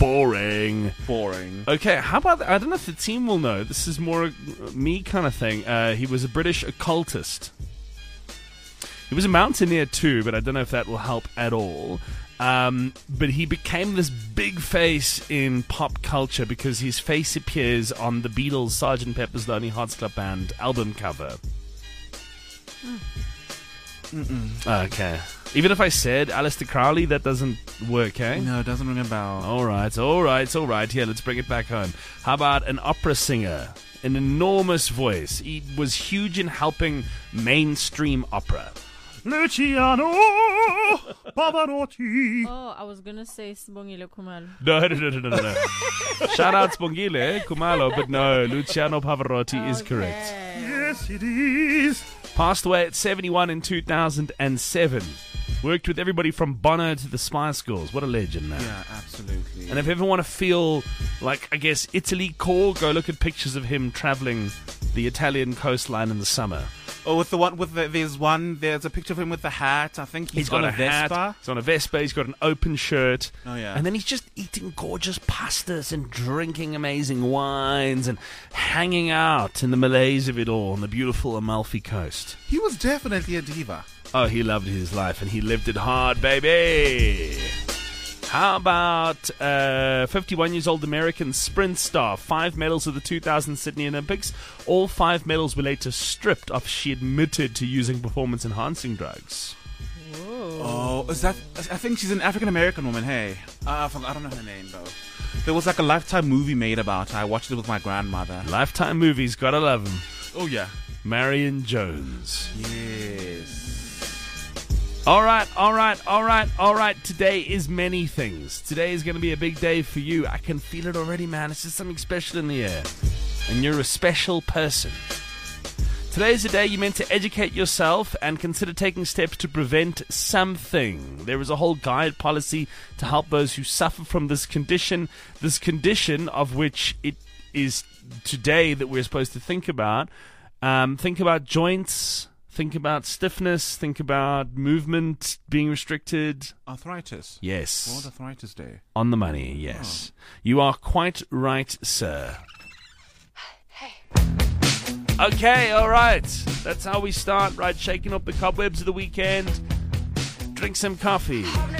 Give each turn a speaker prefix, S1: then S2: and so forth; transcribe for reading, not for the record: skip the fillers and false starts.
S1: Boring.
S2: Okay, how about... I don't know if the team will know. This is more a me kind of thing. He was a British occultist. He was a mountaineer too, but I don't know if that will help at all. But he became this big face in pop culture because his face appears on the Beatles' Sgt. Pepper's Lonely Hearts Club Band album cover. Okay. Even if I said Aleister Crowley, that doesn't work, eh?
S1: No, it doesn't ring a bell.
S2: All right. Here, let's bring it back home. How about an opera singer? An enormous voice. He was huge in helping mainstream opera.
S1: Luciano Pavarotti.
S3: Oh, I was gonna say Sibongile Khumalo.
S2: No. Shout out Sibongile Khumalo, but no, Luciano Pavarotti is correct.
S1: Yes, it is.
S2: Passed away at 71 in 2007. Worked with everybody from Bono to the Spice Girls. What a legend, man.
S1: Yeah, absolutely.
S2: And if you ever want to feel like, I guess, Italy core, go look at pictures of him traveling the Italian coastline in the summer.
S1: Oh, with there's a picture of him with the hat. I think he's
S2: got
S1: on
S2: a
S1: Vespa.
S2: hat. He's on a Vespa. He's got an open shirt.
S1: Oh, yeah.
S2: And then he's just eating gorgeous pastas and drinking amazing wines and hanging out in the malaise of it all on the beautiful Amalfi Coast.
S1: He was definitely a diva.
S2: Oh, he loved his life and he lived it hard, baby. How about 51 years old American sprint star, 5 medals at the 2000 Sydney Olympics. All 5 medals were later stripped after she admitted to using performance-enhancing drugs.
S1: Oh, is that... I think she's an African-American woman, hey. I don't know her name, though. There was like a Lifetime movie made about her. I watched it with my grandmother.
S2: Lifetime movies, gotta love them.
S1: Oh, yeah.
S2: Marion Jones.
S1: Yes.
S2: All right. Today is many things. Today is going to be a big day for you. I can feel it already, man. It's just something special in the air. And you're a special person. Today is the day you're meant to educate yourself and consider taking steps to prevent something. There is a whole guide policy to help those who suffer from this condition of which it is today that we're supposed to think about. Think about joints. Think about stiffness. Think about movement being restricted.
S1: Arthritis.
S2: Yes.
S1: World Arthritis Day.
S2: On the money, yes. You are quite right, sir.
S3: Hey.
S2: Okay, all right. That's how we start, right? Shaking up the cobwebs of the weekend. Drink some coffee.